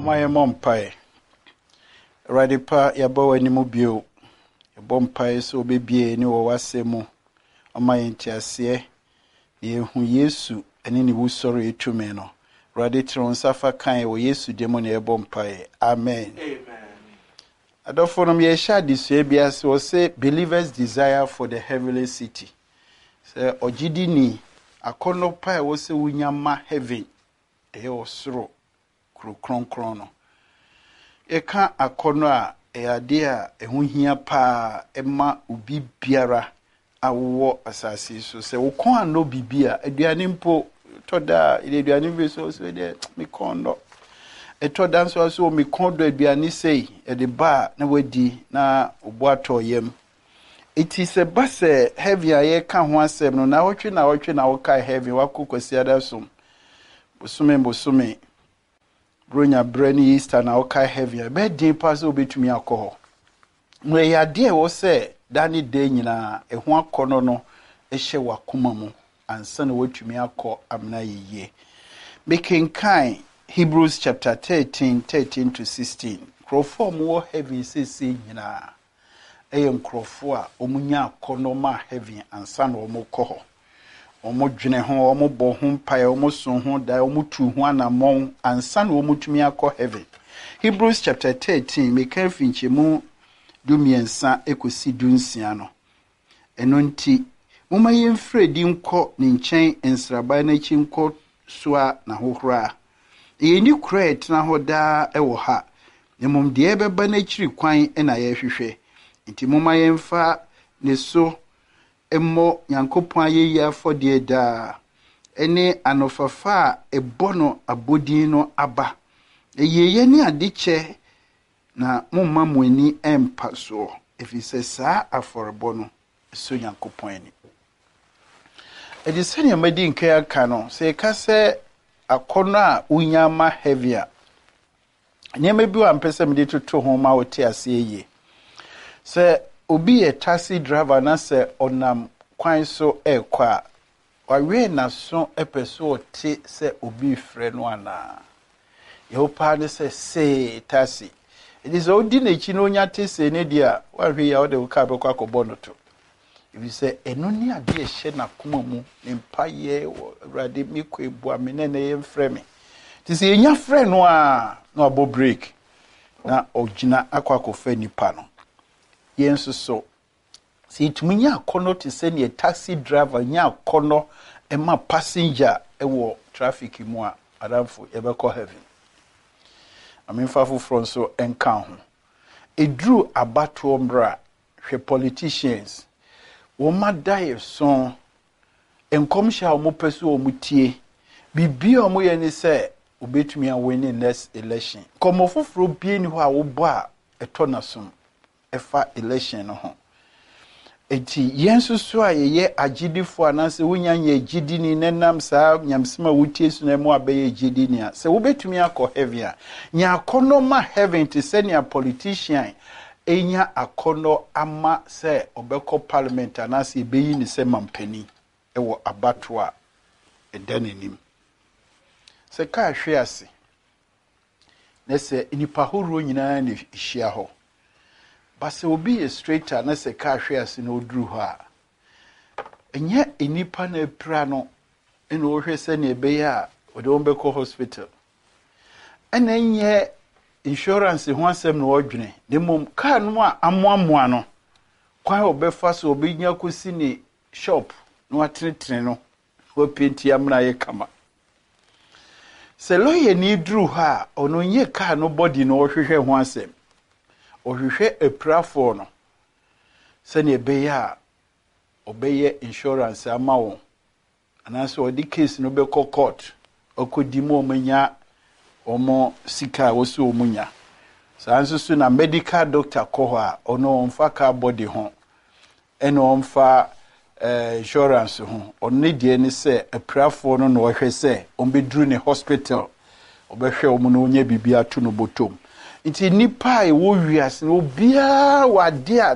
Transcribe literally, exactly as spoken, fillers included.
my mom pie. Radipa yabawa ni mobio. Yabom pie so baby ni wawasemo. Ama yentiasiye. Ye hu Yesu eni ni wusoro etume no. Raditron safa kan wo Yesu demo ne yabom pie. Amen. Amen. Adofo no me sha disue bia se say believers desire for the heavenly city. Say ogidi ni akono pie wo se wunyama heaven. E osoro kro kron kron no. Eka akono a e ade a ehu hia pa ema ubi biara awo asase so se wo kon ano bibia aduane mpo toda ile aduane bi so so de me kondo eto dan so so me kondo aduane sei e de ba na wadi na obo atoyem it is a bus heavy aye ka ho asem no na wotwe na wotwe na wo kai heavy wakokwasi adasum bosume bosume bronya brani Easter na okai heavy be din pass obetumi akoho no ya de wo se dani de nyina ehu akono no ehye wakoma mu ansa na watumi akọ amna yiye making kind Hebrews chapter thirteen thirteen to sixteen crofom wo heavy sisi nyina eyem crofo a omunya akono ma heavy ansa na omokoho omo dwene ho omo bo ho mpae omo so ho da omo tu ho anamon ansa na omo tumi akọ heaven. Hebrews chapter thirteen me kan finchemu dumiensa ekosi dunsia no eno nti moma yemfredi nko ne nchen ensraba na chi nko soa na hohora yeni kura etna ho da ewo ha nemom de ebeba na chiri kwan na ye hwehwe nti moma yemfa ne so emmo Nyankopon ayeyi afode da ene anofafa ebono abodin no aba eyeye ni adeche na mumma muani empa so efise saa aforebo no so Nyankopon ani edisene amadi nke aka no se ka se akono a unyama heavier nyema bi wa mpese mede toto ho ma wote ase ye se obi a taxi driver na se onam kwan so ekwa wawe na so epeso te se obi frɛ no ana ye pa ne se se taxi it is odi na chi no nya te se ne dia wahwe ya ode ka be kwa kobo no to if you say eno ni ade ehye na koma mu mpaye rade mi ko ebu amene na ye mfrɛ me ti se nya frɛ no a na obo break na ogina akwa kofa nipa no yenso so si tumunya akono te se ne taxi driver nya akono ema passenger ewo traffic mu a adamfo yebekɔ heaven aminfafo from so enka ho edru abato mbra hwe politicians wo madaye so enkomhya wo mopeso wo mutie bibia wo ye ne se obetumi a win next election komofoforo bie ni ho a wo bo a eto nasom efa election no ho eti yensu so a ye agidifo anase wonya nya agidini nenam saa nyamsema wutie so na mu abaye agidini a se wo betumi akọ heaven a nya akono ma heaven te se nya politician enya akono ama se obekọ parliament anase ebeyi ni se mampani ewo abato a edanenim se ka hwe ase na se nipa horo nyina na hia ho base obi e straighter na se ka hwe ase na oduru ho a enye enipa na epra no ena ohwe se na ebe ya ode ombekọ hospital ena enye insurance ho asem na odwene demom car no a amoamoa no kwa obefa so obinya kosi ni shop no atretre no openti amna ye kama se loye ni duru ha ono nye car no body no ohwehwe ho asem ohwehwe eprafo no se ne beya obeye insurance amawo anase odi case no be court okodimo omanya omo sika wosu omunya sanso su na medical doctor ko ha ono onfa ka body ho eno onfa eh insurance ho onne die ni se eprafo no no ohwe se ombedru ne hospital obehwe omo no onya bibia to no botom nti nipa e wo wiase no bia wade